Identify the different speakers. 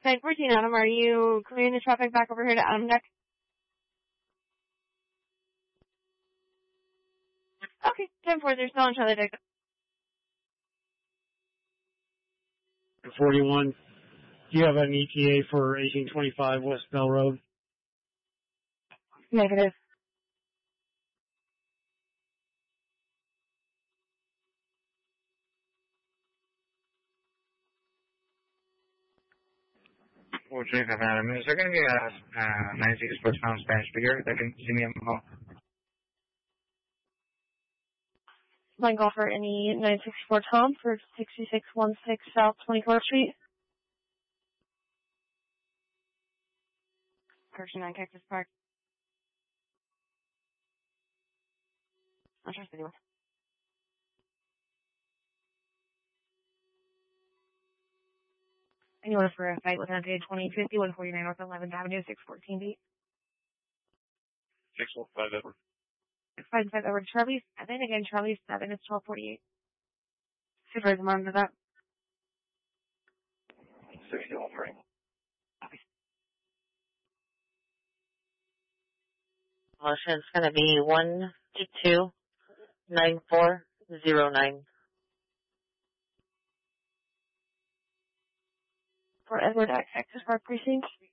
Speaker 1: 914 Adam, are you clearing the traffic back over here to Adam Neck? Okay, 10-4, they're still on Charlie Dick.
Speaker 2: 41, do you have an ETA for 1825 West Bell Road?
Speaker 1: Negative.
Speaker 3: Well, Chief, Adam, is there going to be a 96 pound Spanish speaker that can see me on the call?
Speaker 1: Line call for any 964 Tom for 6616 South 24th Street. Person 9 Cactus Park. I'll trust you. Anyone for a fight with an updated 2050, 149 North 11th Avenue, 614 B.
Speaker 3: 615 over.
Speaker 1: 5 over to Charlie's, and then again Charlie's 7 is 1248. Supervisor monitor that.
Speaker 3: 603.
Speaker 4: Motion's going to be 1229409.
Speaker 1: For Edward at Cactus Park Precinct.